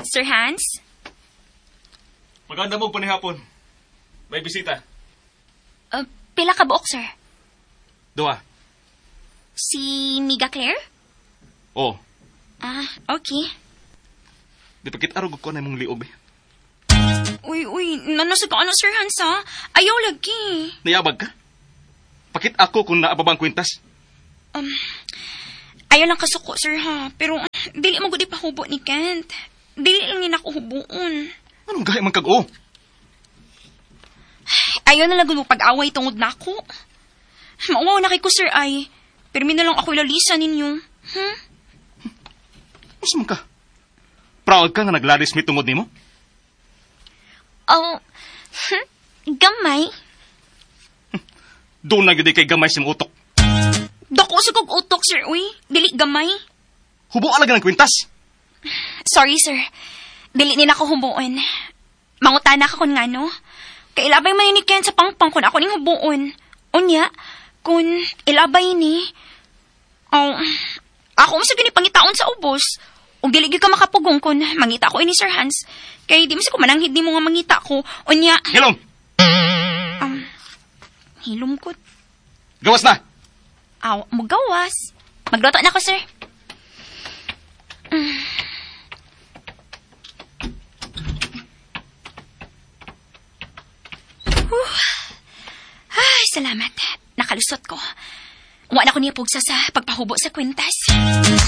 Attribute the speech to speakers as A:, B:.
A: Sir Hans?
B: Maganda mo panihapon. May bisita.
A: Pila ka buok, sir?
B: Dua.
A: Si Miga Claire?
B: Oh,
A: Okay.
B: di pa arog ko na mong liog eh.
A: Uy, nanasag ka ano, Sir Hans, ha? Ayaw lagi.
B: Nayabag ka? Pakit ako kung naababang kwintas.
A: Ayaw lang kasuko, sir, ha? Pero, dili mo gudi pa hubo ni Kent. Dili lang yun ako huboon.
B: Anong gaya man kag-o?
A: Ayaw na lang mo pag-away tungod na ako. Mauwaw na kay ko, sir, ay. Pero na lang ako ilalisan ninyo.
B: Mas man ka? Proud ka nga naglaris mi tungod nimo?
A: Gamay.
B: Doon na gudi kay gamay sim utok.
A: Dako sa kog utok, sir, uy. Dili gamay.
B: Hubo alaga ng kwintas.
A: Sorry, sir. Dili nila ko hubuon. Mangutana ka kun nga, no? Kay ilabay man ni Ken sa pangpang kun ako ning hubuon. Unya, kun ilabay ni... ako mo sa pangitaon sa ubos. Ug dili gyud ka makapugong kun mangita ko ini Sir Hans. Kay di mo sa kumananghid nimo nga mangita ko. Unya...
B: Hilom!
A: Hilom ko.
B: Gawas na!
A: Magawas. Magluto na ko, sir. Ay, salamat. Nakalusot ko. Wala na ko niya pugsa sa pagpahubo sa kwintas.